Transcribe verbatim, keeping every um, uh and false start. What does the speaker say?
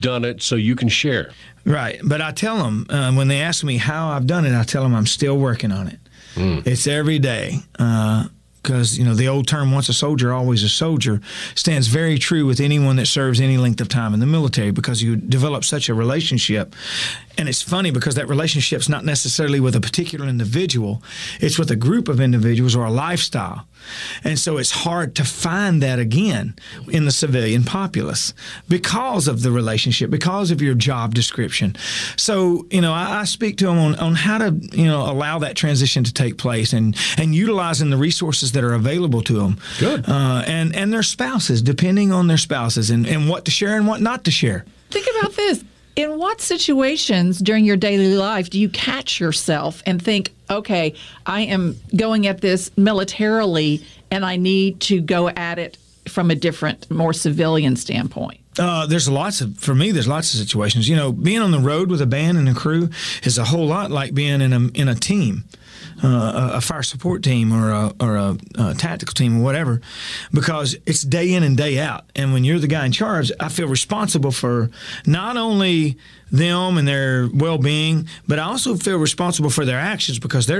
done it so you can share. Right. But I tell them, uh, when they ask me how I've done it, I tell them I'm still working on it. Mm. It's every day. Uh, Because, you know, the old term, once a soldier, always a soldier, stands very true with anyone that serves any length of time in the military, because you develop such a relationship. And it's funny because that relationship's not necessarily with a particular individual. It's with a group of individuals or a lifestyle. And so it's hard to find that again in the civilian populace because of the relationship, because of your job description. So, you know, I, I speak to them on, on how to, you know, allow that transition to take place and, and utilizing the resources that are available to them. Good. Uh, and, and their spouses, depending on their spouses and, and what to share and what not to share. Think about this. In what situations during your daily life do you catch yourself and think, okay, I am going at this militarily and I need to go at it from a different, more civilian standpoint? Uh, there's lots of, for me, there's lots of situations. You know, being on the road with a band and a crew is a whole lot like being in a, in a team. Uh, a, a fire support team or a, or a, a tactical team or whatever, because it's day in and day out. And when you're the guy in charge, I feel responsible for not only them and their well-being, but I also feel responsible for their actions, because they're